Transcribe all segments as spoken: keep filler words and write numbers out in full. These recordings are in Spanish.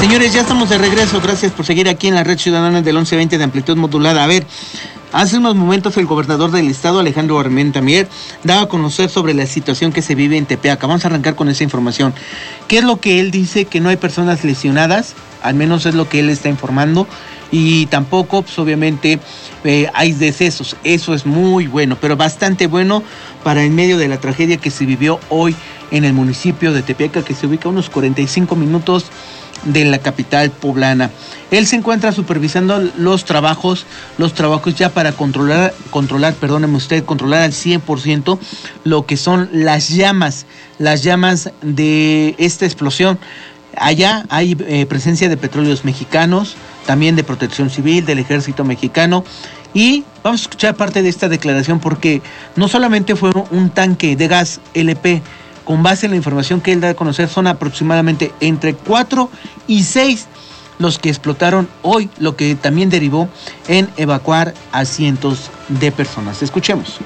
Señores, ya estamos de regreso. Gracias por seguir aquí en la Red Ciudadana del once veinte de amplitud modulada. A ver, hace unos momentos el gobernador del estado, Alejandro Armenta Mier, daba a conocer sobre la situación que se vive en Tepeaca. Vamos a arrancar con esa información. ¿Qué es lo que él dice? Que no hay personas lesionadas, al menos es lo que él está informando, y tampoco, pues obviamente, eh, hay decesos. Eso es muy bueno, pero bastante bueno para en medio de la tragedia que se vivió hoy en el municipio de Tepeaca, que se ubica a unos cuarenta y cinco minutos de la capital poblana. Él se encuentra supervisando los trabajos, los trabajos ya para controlar, controlar, perdóneme usted, controlar al cien por ciento lo que son las llamas, las llamas de esta explosión. Allá hay eh, presencia de petróleos mexicanos, también de Protección Civil, del Ejército Mexicano, y vamos a escuchar parte de esta declaración porque no solamente fue un tanque de gas L P. Con base en la información que él da a conocer, son aproximadamente entre cuatro y seis los que explotaron hoy, lo que también derivó en evacuar a cientos de personas. Escuchemos.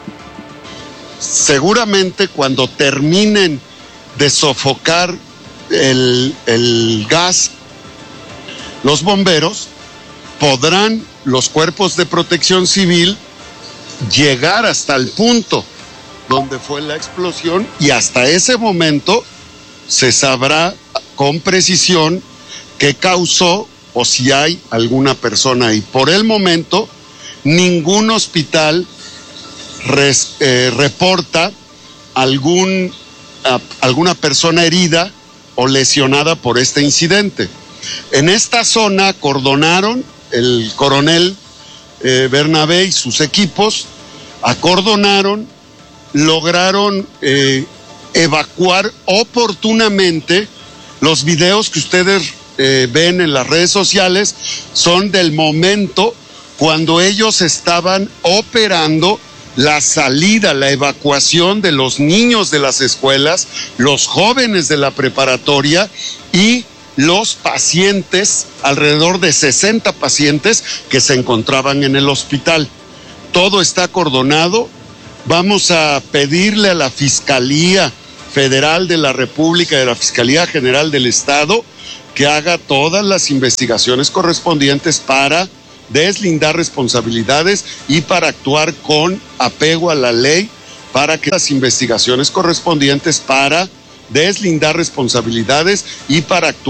Seguramente cuando terminen de sofocar el, el gas, los bomberos podrán, los cuerpos de protección civil, llegar hasta el punto donde fue la explosión y hasta ese momento se sabrá con precisión qué causó o si hay alguna persona ahí. Por el momento, ningún hospital res, eh, reporta algún, a, alguna persona herida o lesionada por este incidente. En esta zona acordonaron el coronel eh, Bernabé y sus equipos, acordonaron, lograron eh, evacuar oportunamente. Los videos que ustedes eh, ven en las redes sociales son del momento cuando ellos estaban operando la salida, la evacuación de los niños de las escuelas, los jóvenes de la preparatoria y los pacientes, alrededor de sesenta pacientes que se encontraban en el hospital. Todo está acordonado. Vamos a pedirle a la Fiscalía Federal de la República, de la Fiscalía General del Estado, que haga todas las investigaciones correspondientes para deslindar responsabilidades y para actuar con apego a la ley, para que las investigaciones correspondientes para deslindar responsabilidades y para actuar